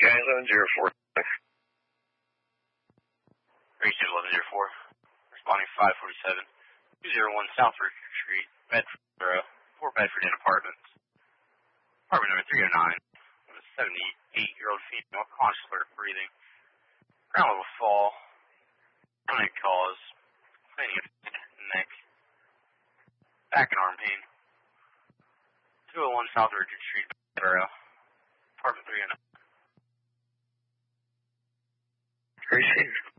Guy 1104. 1104. Responding 547. 201 South Richard Street, Bedford, 4 Bedford Inn Apartments. Apartment number 309. A 78-year-old female, conscious, breathing. Ground level fall. Chronic cause. Complaining of neck. Back and arm pain. 201 South Richard Street, Bedford, Apartment 309. Received.